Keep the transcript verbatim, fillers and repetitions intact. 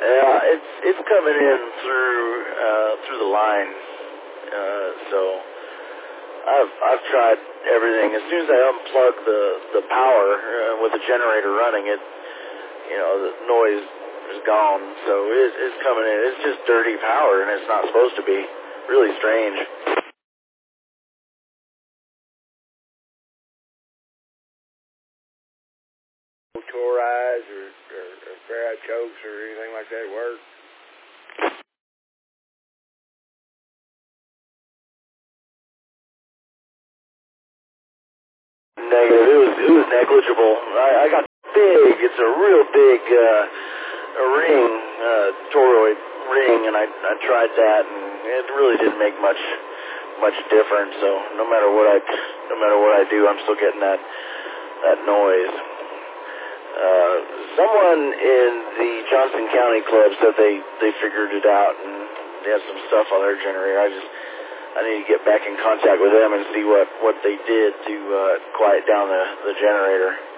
Yeah, it's it's coming in through uh, through the line. Uh, so I've I've tried everything. As soon as I unplug the the power uh, with the generator running, it you know the noise is gone. So it, it's coming in. It's just dirty power, and it's not supposed to be. Really strange. Tore eyes or, or, or fair chokes or anything like that work? Negative. It was it was negligible. I, I got big. It's a real big uh, a ring, uh, toroid ring, and I I tried that, and it really didn't make much much difference. So no matter what I no matter what I do, I'm still getting that that noise. Uh, someone in the Johnson County Club said they, they figured it out and they have some stuff on their generator. I just, I need to get back in contact with them and see what, what they did to uh, quiet down the, the generator.